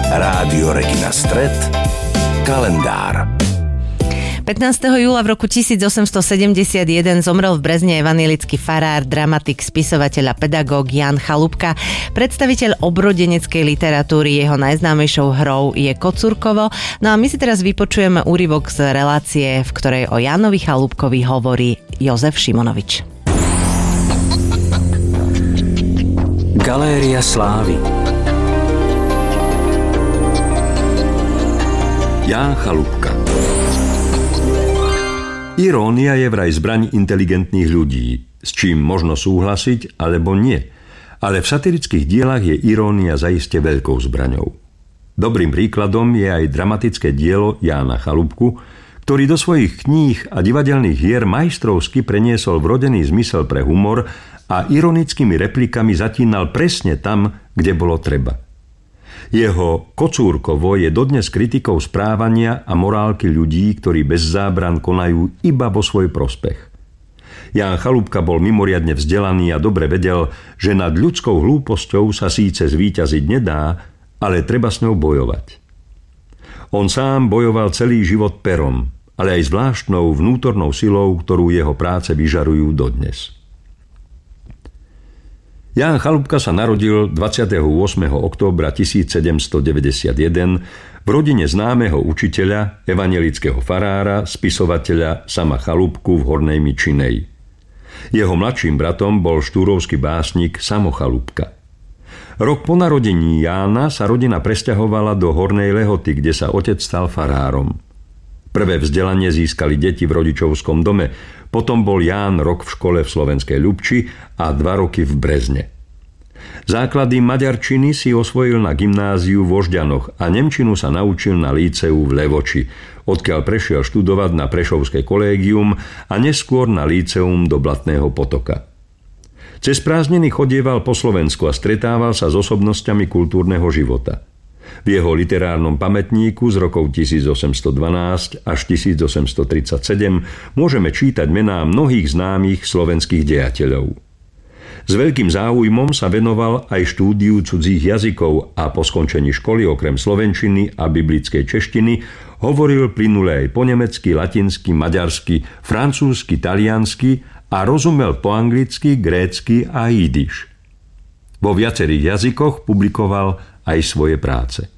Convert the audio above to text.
Rádio Regina Stret, kalendár. 15. júla v roku 1871 zomrel v Brezne evanjelický farár, dramatik, spisovateľ a pedagóg Ján Chalúbka. Predstaviteľ obrodeneckej literatúry, jeho najznámejšou hrou je Kocúrkovo. No a my si teraz vypočujeme úryvok z relácie, v ktorej o Jánovi Chalúbkovi hovorí Jozef Šimonovič. Galéria slávy. Ján Chalúbka. Irónia je vraj zbraň inteligentných ľudí, s čím možno súhlasiť alebo nie. Ale v satirických dielach je irónia zaiste veľkou zbraňou. Dobrým príkladom je aj dramatické dielo Jána Chalúbku, ktorý do svojich kníh a divadelných hier majstrovsky preniesol vrodený zmysel pre humor a ironickými replikami zatínal presne tam, kde bolo treba. Jeho Kocúrkovo je dodnes kritikou správania a morálky ľudí, ktorí bez zábran konajú iba vo svoj prospech. Ján Chalúbka bol mimoriadne vzdelaný a dobre vedel, že nad ľudskou hlúposťou sa síce zvíťaziť nedá, ale treba s ňou bojovať. On sám bojoval celý život perom, ale aj zvláštnou vnútornou silou, ktorú jeho práce vyžarujú dodnes. Ján Chalúbka sa narodil 28. októbra 1791 v rodine známeho učiteľa, evanjelického farára, spisovateľa Sama Chalúbku v Hornej Mičinej. Jeho mladším bratom bol štúrovský básnik Samo Chalúbka. Rok po narodení Jána sa rodina presťahovala do Hornej Lehoty, kde sa otec stal farárom. Prvé vzdelanie získali deti v rodičovskom dome, potom bol Ján rok v škole v Slovenskej Ľubči a 2 roky v Brezne. Základy maďarčiny si osvojil na gymnáziu v Ožďanoch a nemčinu sa naučil na líceu v Levoči, odkiaľ prešiel študovať na Prešovské kolégium a neskôr na líceum do Blatného Potoka. Cez prázdniny chodieval po Slovensku a stretával sa s osobnosťami kultúrneho života. V jeho literárnom pamätníku z rokov 1812 až 1837 môžeme čítať mená mnohých známych slovenských dejateľov. S veľkým záujmom sa venoval aj štúdiu cudzích jazykov a po skončení školy okrem slovenčiny a biblickej češtiny hovoril plynule aj po nemecky, latinsky, maďarsky, francúzsky, taliansky a rozumel po anglicky, grécky a jidiš. Vo viacerých jazykoch publikoval aj svoje práce.